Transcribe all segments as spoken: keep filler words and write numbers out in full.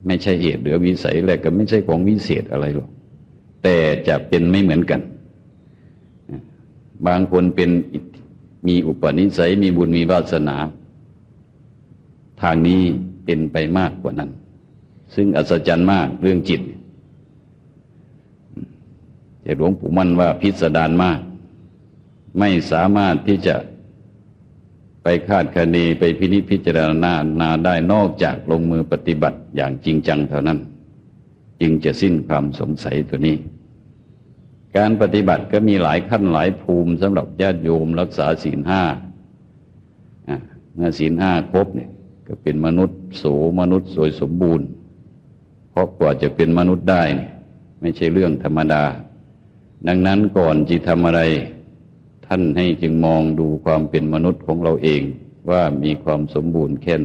ไม่ใช่เหตุหรือวิสัยและก็ไม่ใช่ของวิเศษอะไรหรอกแต่จะเป็นไม่เหมือนกันบางคนเป็นมีอุปนิสัยมีบุญมีวาสนาทางนี้เป็นไปมากกว่านั้นซึ่งอัศจรรย์มากเรื่องจิตแต่หลวงปู่มั่นว่าพิสดารมากไม่สามารถที่จะไปคาดคะเนไปพินิจพิจารณานาได้นอกจากลงมือปฏิบัติอย่างจริงจังเท่านั้นจึงจะสิ้นความสงสัยตัวนี้การปฏิบัติก็มีหลายขั้นหลายภูมิสำหรับญาติโยมรักษาศีลห้าเมื่อศีลห้าครบเนี่ยก็เป็นมนุษย์โสมนุษย์สวยสมบูรณ์เพราะกว่าจะเป็นมนุษย์ได้เนี่ยไม่ใช่เรื่องธรรมดาดังนั้นก่อนจะทำอะไรท่านให้จึงมองดูความเป็นมนุษย์ของเราเองว่ามีความสมบูรณ์แค่ไหน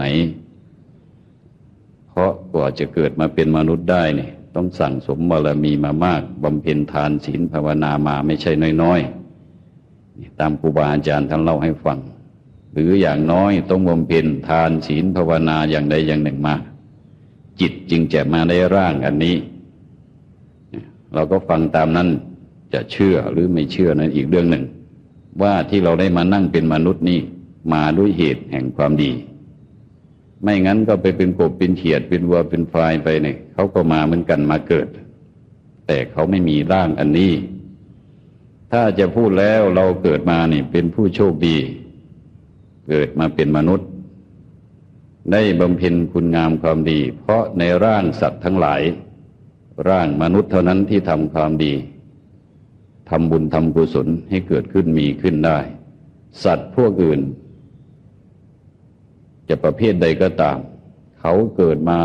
เพราะกว่าจะเกิดมาเป็นมนุษย์ได้เนี่ยต้องสั่งสมบารมีมามากบำเพ็ญทานศีลภาวนามาไม่ใช่น้อยๆตามครูบาอาจารย์ท่านเล่าให้ฟังหรืออย่างน้อยต้องบำเพ็ญทานศีลภาวนาอย่างใดอย่างหนึ่งมาจิตจึงจะมาได้ร่างอันนี้เราก็ฟังตามนั้นจะเชื่อหรือไม่เชื่อนั้นอีกเรื่องหนึ่งว่าที่เราได้มานั่งเป็นมนุษย์นี้มาด้วยเหตุแห่งความดีไม่งั้นก็ไปเป็นกบเป็นเขียดเป็นวัวเป็นควายไปเนี่ยเขาก็มาเหมือนกันมาเกิดแต่เขาไม่มีร่างอันนี้ถ้าจะพูดแล้วเราเกิดมานี่เป็นผู้โชคดีเกิดมาเป็นมนุษย์ได้บำเพ็ญคุณงามความดีเพราะในร่างสัตว์ทั้งหลายร่างมนุษย์เท่านั้นที่ทำความดีทำบุญทำกุศลให้เกิดขึ้นมีขึ้นได้สัตว์พวกอื่นจะประเภทใดก็ตามเขาเกิดมา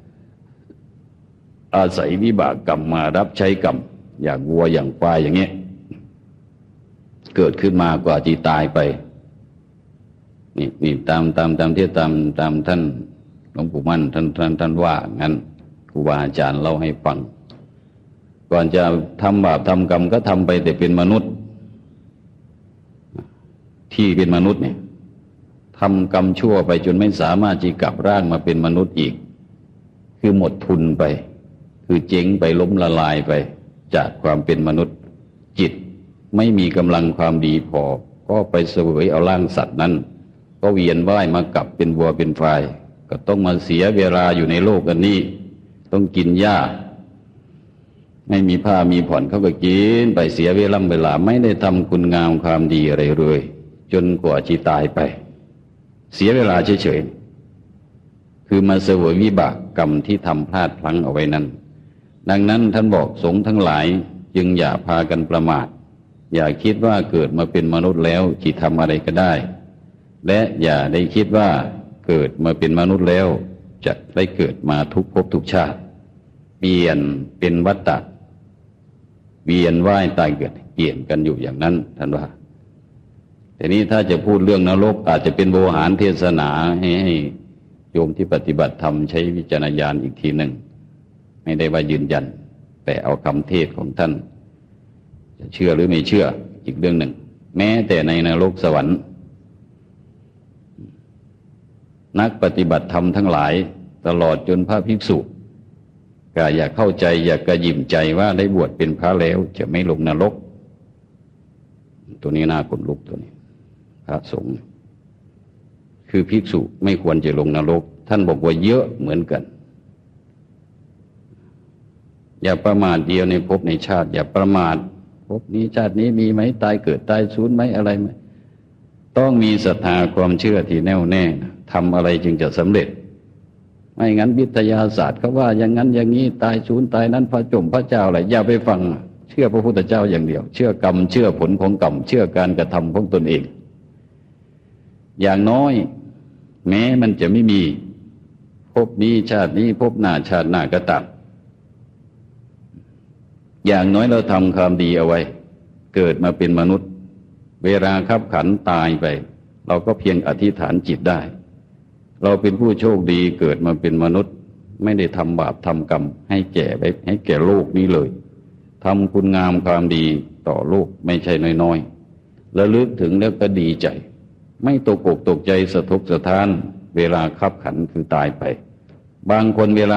อาศัยวิบากกรรมมารับใช้กรรมอย่างวัวอย่างควายอย่างเงี้ยเกิดขึ้นมากว่าที่ตายไปนี่นี่ตามตามตามที่ตามตามท่านหลวงปู่มั่นท่านท่านท่านว่างั้นครูบาอาจารย์เล่าให้ฟังก่อนจะทำบาปทำกรรมก็ทำไปแต่เป็นมนุษย์ที่เป็นมนุษย์เนี่ยทำกรรมชั่วไปจนไม่สามารถจะกลับร่างมาเป็นมนุษย์อีกคือหมดทุนไปคือเจ๊งไปล้มละลายไปจากความเป็นมนุษย์จิตไม่มีกำลังความดีพอก็ไปเสวยเอาร่างสัตว์นั้นก็เวียนว่ายมากลับเป็นวัวเป็นควายก็ต้องมาเสียเวลาอยู่ในโลกอันนี้ต้องกินหญ้าไม่มีผ้ามีผ่อนเขาก็กินไปเสียเวลาเวลาไม่ได้ทำคุณงามความดีอะไรเลยจนกว่าจะตายไปเสียเวลาเฉยๆคือมาเสวยวิบากกรรมที่ทำพลาดพลั้งเอาไว้นั้นดังนั้นท่านบอกสงฆ์ทั้งหลายจึงอย่าพากันประมาทอย่าคิดว่าเกิดมาเป็นมนุษย์แล้วจะทำอะไรก็ได้และอย่าได้คิดว่าเกิดมาเป็นมนุษย์แล้วจะได้เกิดมาทุกภพทุกชาติเปลี่ยนเป็นวัฏฏะเวียนว่ายตายเกิดเปลี่ยนกันอยู่อย่างนั้นท่านว่าแต่นี้ถ้าจะพูดเรื่องนรกอาจจะเป็นโวหารเทศนาให้ให้โยมที่ปฏิบัติธรรมใช้วิจารณญาณอีกทีหนึ่งไม่ได้ว่ายืนยันแต่เอาคำเทศของท่านจะเชื่อหรือไม่เชื่ออีกเรื่องหนึ่งแม้แต่ในนรกสวรรค์นักปฏิบัติธรรมทั้งหลายตลอดจนพระภิกษุก็อย่าเข้าใจอย่ากระยิมใจว่าได้บวชเป็นพระแล้วจะไม่ลงนรกตัวนี้น่าขนลุกตัวนี้พระสงฆ์คือภิกษุไม่ควรจะลงนรกท่านบอกว่าเยอะเหมือนกันอย่าประมาทเดียวในภพในชาติอย่าประมาทภพนี้ชาตินี้มีไหมตายเกิดตายสูญไหมอะไรไหมต้องมีศรัทธาความเชื่อที่แน่วแน่ทำอะไรจึงจะสำเร็จไม่งั้นวิทยาศาสตร์เขาว่าอย่างนั้นอย่างนี้ตายสูญตายนั้นพระจมพระเจ้าอะไรอย่าไปฟังเชื่อพระพุทธเจ้าอย่างเดียวเชื่อกรรมเชื่อผลของกรรมเชื่อการกระทำของตนเองอย่างน้อยแม้มันจะไม่มีภพนี้ชาตินี้ภพหน้าชาติหน้าก็ตามอย่างน้อยเราทำความดีเอาไว้เกิดมาเป็นมนุษย์เวลาคับขันตายไปเราก็เพียงอธิษฐานจิตได้เราเป็นผู้โชคดีเกิดมาเป็นมนุษย์ไม่ได้ทำบาปทำกรรมให้แก่ไปให้แก่โลกนี้เลยทำคุณงามความดีต่อโลกไม่ใช่น้อยๆระลึกถึงแล้วก็ดีใจไม่ตกอกตกใจสะทกสะท้านเวลาคับขันคือตายไปบางคนเวลา